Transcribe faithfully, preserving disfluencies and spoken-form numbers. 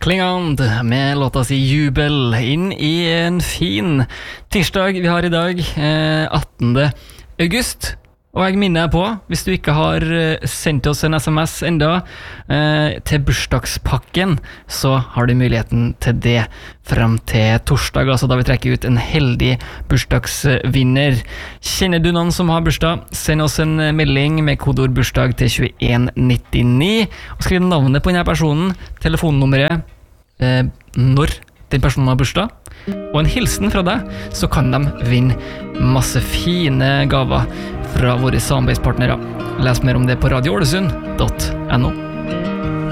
Klingand med låta si Jubel inn i en fin tirsdag vi har i dag, eh, attende august. Og jeg minner deg på, hvis du ikke har sendt oss en sms enda eh, til bursdagspakken, så har du muligheten til det frem til torsdag, altså da vi trekker ut en heldig bursdagsvinner. Kjenner du noen som har bursdag? Send oss en melding med kodeord bursdag til tjueen nittini, og skriv navnet på denne personen, telefonnummeret, eh, når den personen har bursdag, og en hilsen fra deg, så kan de vinne masse fine gaver fra våre samarbeidspartnere. Les mer om det på radio ålesund punktum no.